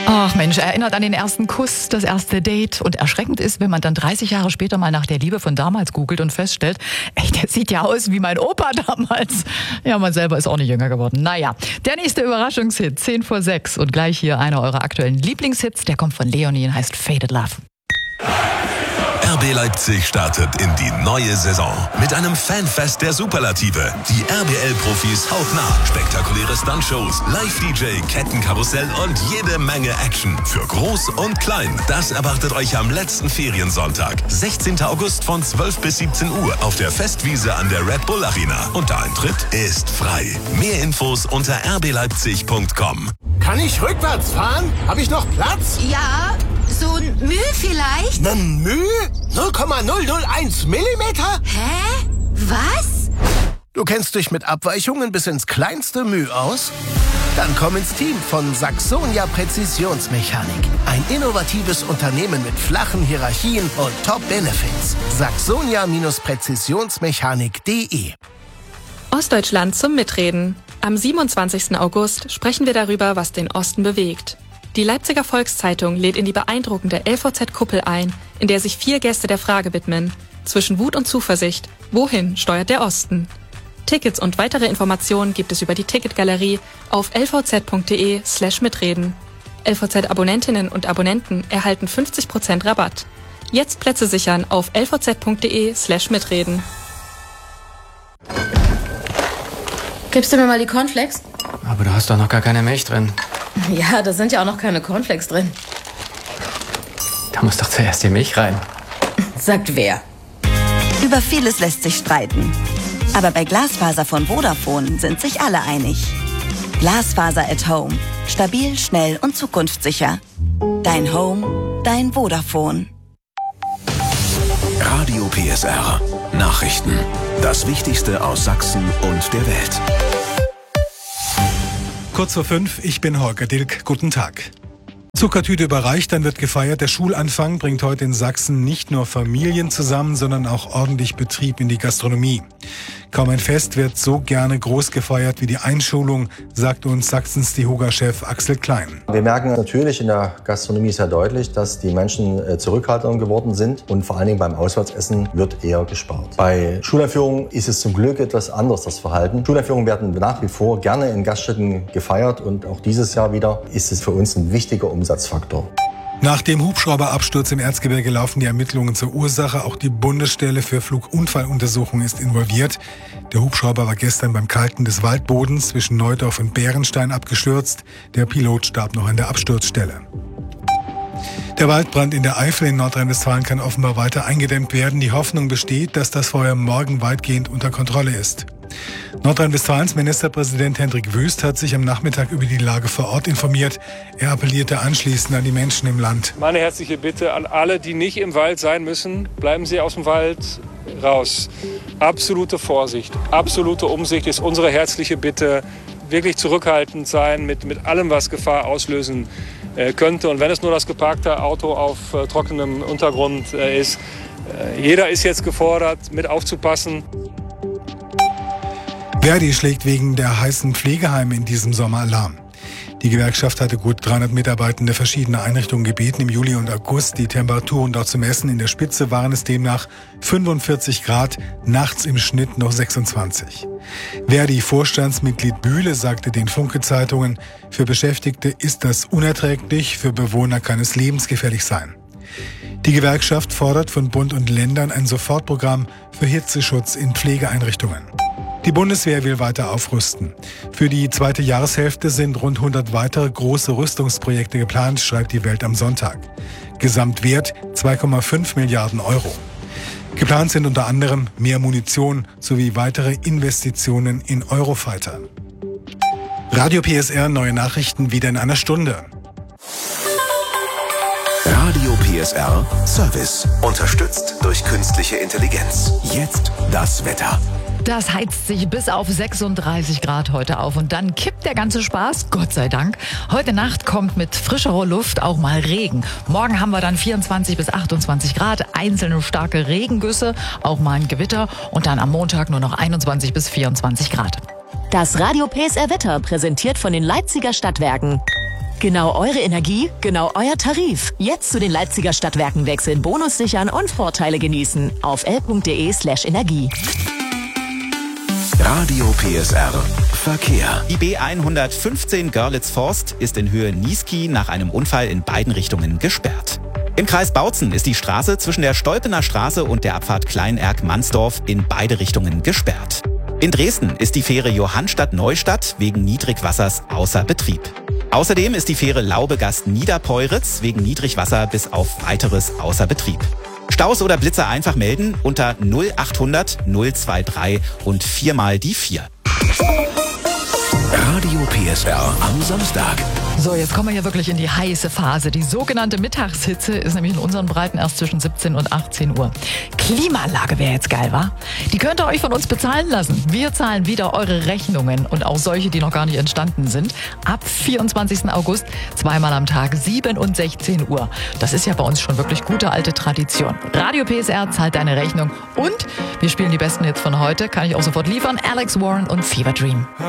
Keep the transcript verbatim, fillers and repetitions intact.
Ach Mensch, erinnert an den ersten Kuss, das erste Date. Und erschreckend ist, wenn man dann dreißig Jahre später mal nach der Liebe von damals googelt und feststellt, ey, der sieht ja aus wie mein Opa damals. Ja, man selber ist auch nicht jünger geworden. Naja, der nächste Überraschungshit, zehn vor sechs. Und gleich hier einer eurer aktuellen Lieblingshits, der kommt von Leonie und heißt Faded Love. R B Leipzig startet in die neue Saison mit einem Fanfest der Superlative. Die R B L-Profis hautnah, spektakuläre Stuntshows, Live-D J, Kettenkarussell und jede Menge Action für Groß und Klein. Das erwartet euch am letzten Feriensonntag, sechzehnten August von zwölf bis siebzehn Uhr auf der Festwiese an der Red Bull Arena. Und der Eintritt ist frei. Mehr Infos unter r b leipzig punkt com. Kann ich rückwärts fahren? Habe ich noch Platz? Ja, so ein Müh vielleicht? Nen Müh? null Komma null null eins Millimeter? Hä? Was? Du kennst dich mit Abweichungen bis ins kleinste Müh aus? Dann komm ins Team von Saxonia Präzisionsmechanik. Ein innovatives Unternehmen mit flachen Hierarchien und Top-Benefits. Saxonia Präzisionsmechanik punkt de. Ostdeutschland zum Mitreden. Am siebenundzwanzigsten August sprechen wir darüber, was den Osten bewegt. Die Leipziger Volkszeitung lädt in die beeindruckende L V Z-Kuppel ein, in der sich vier Gäste der Frage widmen. Zwischen Wut und Zuversicht, wohin steuert der Osten? Tickets und weitere Informationen gibt es über die Ticketgalerie auf l v z punkt de slash mitreden. L V Z-Abonnentinnen und Abonnenten erhalten fünfzig Prozent Rabatt. Jetzt Plätze sichern auf l v z punkt de slash mitreden. Gibst du mir mal die Cornflakes? Aber du hast doch noch gar keine Milch drin. Ja, da sind ja auch noch keine Cornflakes drin. Da muss doch zuerst die Milch rein. Sagt wer? Über vieles lässt sich streiten. Aber bei Glasfaser von Vodafone sind sich alle einig. Glasfaser at Home. Stabil, schnell und zukunftssicher. Dein Home, dein Vodafone. Radio P S R. Nachrichten. Das Wichtigste aus Sachsen und der Welt. Kurz vor fünf, ich bin Holger Dilk. Guten Tag. Zuckertüte überreicht, dann wird gefeiert. Der Schulanfang bringt heute in Sachsen nicht nur Familien zusammen, sondern auch ordentlich Betrieb in die Gastronomie. Kaum ein Fest wird so gerne groß gefeiert wie die Einschulung, sagt uns Sachsens DEHOGA-Chef Axel Klein. Wir merken natürlich in der Gastronomie sehr deutlich, dass die Menschen zurückhaltender geworden sind und vor allen Dingen beim Auswärtsessen wird eher gespart. Bei Schuleinführungen ist es zum Glück etwas anders, das Verhalten. Schuleinführungen werden nach wie vor gerne in Gaststätten gefeiert und auch dieses Jahr wieder ist es für uns ein wichtiger Umsatzfaktor. Nach dem Hubschrauberabsturz im Erzgebirge laufen die Ermittlungen zur Ursache. Auch die Bundesstelle für Flugunfalluntersuchung ist involviert. Der Hubschrauber war gestern beim Kalten des Waldbodens zwischen Neudorf und Bärenstein abgestürzt. Der Pilot starb noch an der Absturzstelle. Der Waldbrand in der Eifel in Nordrhein-Westfalen kann offenbar weiter eingedämmt werden. Die Hoffnung besteht, dass das Feuer morgen weitgehend unter Kontrolle ist. Nordrhein-Westfalens Ministerpräsident Hendrik Wüst hat sich am Nachmittag über die Lage vor Ort informiert. Er appellierte anschließend an die Menschen im Land. Meine herzliche Bitte an alle, die nicht im Wald sein müssen, bleiben Sie aus dem Wald raus. Absolute Vorsicht, absolute Umsicht ist unsere herzliche Bitte. Wirklich zurückhaltend sein mit, mit allem, was Gefahr auslösen äh, könnte. Und wenn es nur das geparkte Auto auf äh, trockenem Untergrund äh, ist, äh, jeder ist jetzt gefordert, mit aufzupassen. Verdi schlägt wegen der heißen Pflegeheime in diesem Sommer Alarm. Die Gewerkschaft hatte gut dreihundert Mitarbeitende verschiedener Einrichtungen gebeten, im Juli und August die Temperaturen dort zu messen. In der Spitze waren es demnach fünfundvierzig Grad, nachts im Schnitt noch sechsundzwanzig. Verdi-Vorstandsmitglied Bühle sagte den Funke-Zeitungen, für Beschäftigte ist das unerträglich, für Bewohner kann es lebensgefährlich sein. Die Gewerkschaft fordert von Bund und Ländern ein Sofortprogramm für Hitzeschutz in Pflegeeinrichtungen. Die Bundeswehr will weiter aufrüsten. Für die zweite Jahreshälfte sind rund hundert weitere große Rüstungsprojekte geplant, schreibt die Welt am Sonntag. Gesamtwert zwei Komma fünf Milliarden Euro. Geplant sind unter anderem mehr Munition sowie weitere Investitionen in Eurofighter. Radio P S R, neue Nachrichten wieder in einer Stunde. Radio P S R Service. Unterstützt durch künstliche Intelligenz. Jetzt das Wetter. Das heizt sich bis auf sechsunddreißig Grad heute auf und dann kippt der ganze Spaß, Gott sei Dank. Heute Nacht kommt mit frischerer Luft auch mal Regen. Morgen haben wir dann vierundzwanzig bis achtundzwanzig Grad, einzelne starke Regengüsse, auch mal ein Gewitter und dann am Montag nur noch einundzwanzig bis vierundzwanzig Grad. Das Radio P S R Wetter präsentiert von den Leipziger Stadtwerken. Genau eure Energie, genau euer Tarif. Jetzt zu den Leipziger Stadtwerken wechseln, Bonus sichern und Vorteile genießen. Auf l punkt de slash Energie. Radio P S R Verkehr. Die B hundertfünfzehn Görlitz-Forst ist in Höhe Niesky nach einem Unfall in beiden Richtungen gesperrt. Im Kreis Bautzen ist die Straße zwischen der Stolpener Straße und der Abfahrt Kleinerk-Mansdorf in beide Richtungen gesperrt. In Dresden ist die Fähre Johannstadt-Neustadt wegen Niedrigwassers außer Betrieb. Außerdem ist die Fähre Laubegast-Niederpeuritz wegen Niedrigwasser bis auf Weiteres außer Betrieb. Staus oder Blitzer einfach melden unter null achthundert null drei und viermal die vier. Radio P S R am Samstag. So, jetzt kommen wir hier wirklich in die heiße Phase. Die sogenannte Mittagshitze ist nämlich in unseren Breiten erst zwischen siebzehn und achtzehn Uhr. Klimaanlage wäre jetzt geil, wa? Die könnt ihr euch von uns bezahlen lassen. Wir zahlen wieder eure Rechnungen und auch solche, die noch gar nicht entstanden sind. Ab vierundzwanzigsten August zweimal am Tag, sieben und sechzehn Uhr. Das ist ja bei uns schon wirklich gute alte Tradition. Radio P S R zahlt deine Rechnung und wir spielen die besten Hits von heute. Kann ich auch sofort liefern. Alex Warren und Fever Dream.